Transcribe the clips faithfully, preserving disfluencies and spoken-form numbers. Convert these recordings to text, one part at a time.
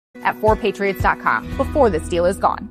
at four patriots dot com before this deal is gone.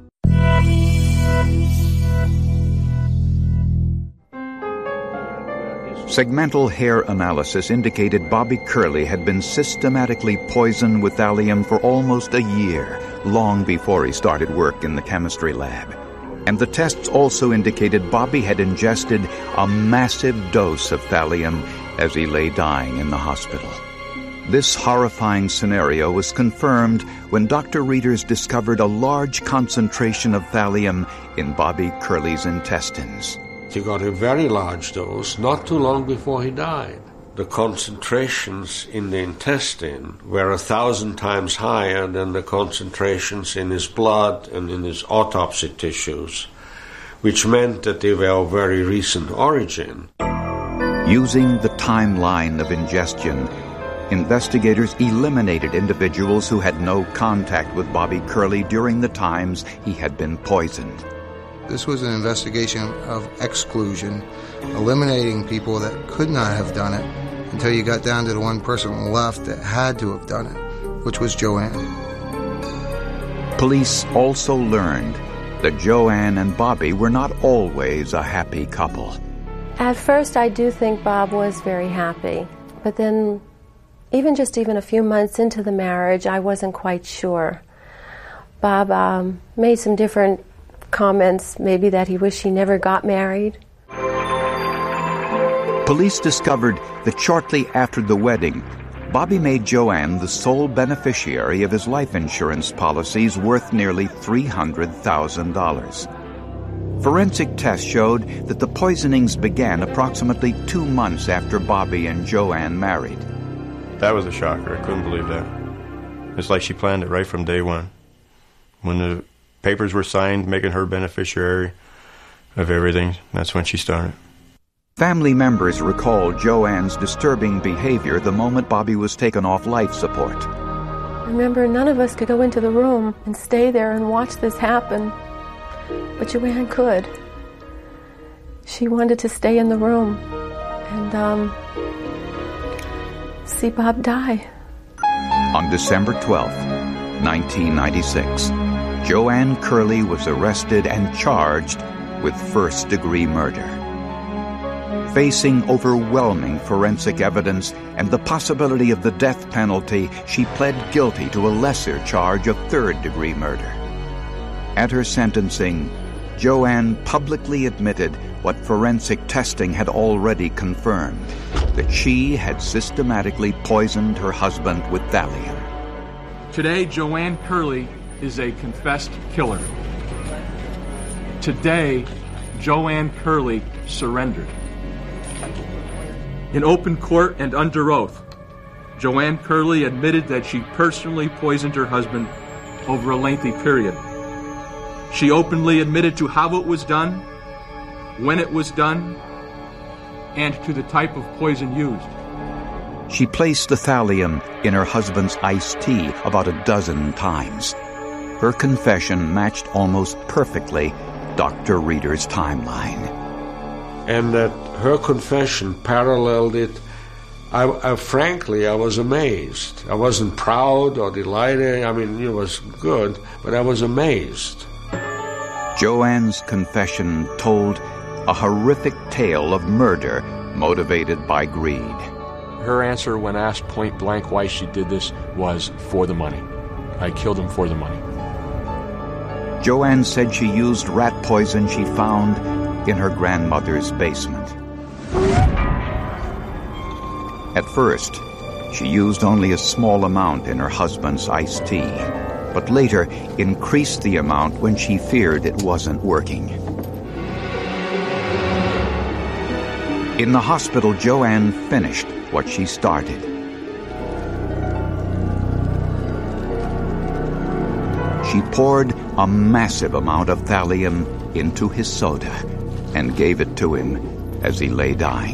Segmental hair analysis indicated Bobby Curley had been systematically poisoned with thallium for almost a year, long before he started work in the chemistry lab. And the tests also indicated Bobby had ingested a massive dose of thallium as he lay dying in the hospital. This horrifying scenario was confirmed when Doctor Readers discovered a large concentration of thallium in Bobby Curley's intestines. He got a very large dose not too long before he died. The concentrations in the intestine were a thousand times higher than the concentrations in his blood and in his autopsy tissues, which meant that they were of very recent origin. Using the timeline of ingestion, investigators eliminated individuals who had no contact with Bobby Curley during the times he had been poisoned. This was an investigation of exclusion, eliminating people that could not have done it until you got down to the one person left that had to have done it, which was Joanne. Police also learned that Joanne and Bobby were not always a happy couple. At first, I do think Bob was very happy, but then even just even a few months into the marriage, I wasn't quite sure. Bob um, made some different comments, maybe that he wished he never got married. Police discovered that shortly after the wedding, Bobby made Joanne the sole beneficiary of his life insurance policies worth nearly three hundred thousand dollars. Forensic tests showed that the poisonings began approximately two months after Bobby and Joanne married. That was a shocker. I couldn't believe that. It's like she planned it right from day one. When the papers were signed, making her beneficiary of everything, that's when she started. Family members recalled Joanne's disturbing behavior the moment Bobby was taken off life support. Remember, none of us could go into the room and stay there and watch this happen. But Joanne could. She wanted to stay in the room and um, see Bob die. On December twelfth, nineteen ninety-six, Joanne Curley was arrested and charged with first-degree murder. Facing overwhelming forensic evidence and the possibility of the death penalty, she pled guilty to a lesser charge of third-degree murder. At her sentencing, Joanne publicly admitted what forensic testing had already confirmed, that she had systematically poisoned her husband with thallium. Today, Joanne Curley is a confessed killer. Today, Joanne Curley surrendered. In open court and under oath, Joanne Curley admitted that she personally poisoned her husband over a lengthy period. She openly admitted to how it was done, when it was done, and to the type of poison used. She placed the thallium in her husband's iced tea about a dozen times. Her confession matched almost perfectly Doctor Reader's timeline. And that her confession paralleled it. I, I frankly, I was amazed. I wasn't proud or delighted. I mean, it was good, but I was amazed. Joanne's confession told a horrific tale of murder motivated by greed. Her answer when asked point blank why she did this was for the money. I killed him for the money. Joanne said she used rat poison she found in her grandmother's basement. At first, she used only a small amount in her husband's iced tea, but later increased the amount when she feared it wasn't working. In the hospital, Joanne finished what she started. She poured a massive amount of thallium into his soda and gave it to him as he lay dying.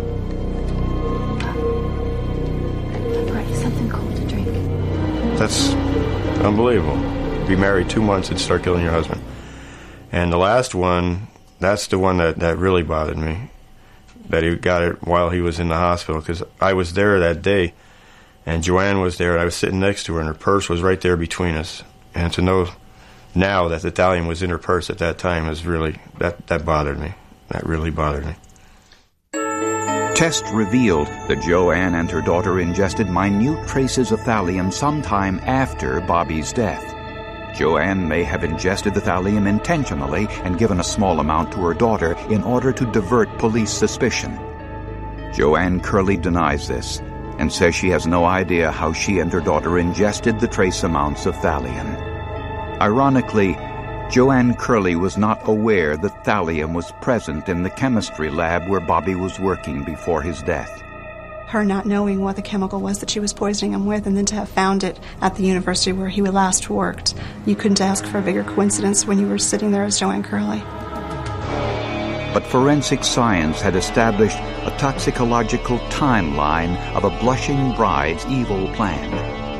Right, something cold to drink. That's unbelievable. Be married two months and start killing your husband. And the last one, that's the one that, that really bothered me, that he got it while he was in the hospital, because I was there that day, And Joanne was there, and I was sitting next to her, and her purse was right there between us. And to know now that the thallium was in her purse at that time is really, that, that bothered me. That really bothered me. Tests revealed that Joanne and her daughter ingested minute traces of thallium sometime after Bobby's death. Joanne may have ingested the thallium intentionally and given a small amount to her daughter in order to divert police suspicion. Joanne Curley denies this and says she has no idea how she and her daughter ingested the trace amounts of thallium. Ironically, Joanne Curley was not aware that thallium was present in the chemistry lab where Bobby was working before his death. Her not knowing what the chemical was that she was poisoning him with, and then to have found it at the university where he last worked. You couldn't ask for a bigger coincidence when you were sitting there as Joanne Curley. But forensic science had established a toxicological timeline of a blushing bride's evil plan.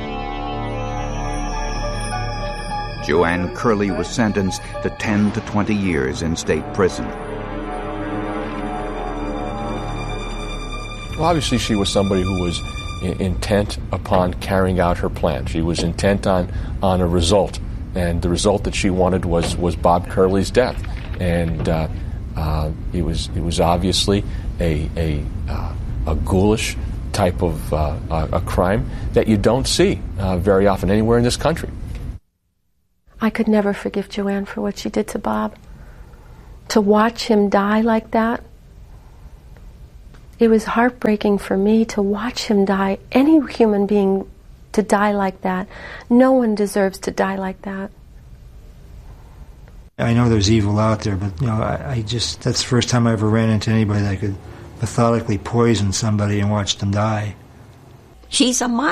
Joanne Curley was sentenced to ten to twenty years in state prison. Well, obviously she was somebody who was I- intent upon carrying out her plan. She was intent on, on a result, and the result that she wanted was, was Bob Curley's death. And uh, uh, it was it was obviously a a, uh, a ghoulish type of uh, a, a crime that you don't see uh, very often anywhere in this country. I could never forgive Joanne for what she did to Bob. To watch him die like that, it was heartbreaking for me to watch him die. Any human being to die like that, no one deserves to die like that. I know there's evil out there, but you know, I, I just, that's the first time I ever ran into anybody that could methodically poison somebody and watch them die. She's a monster.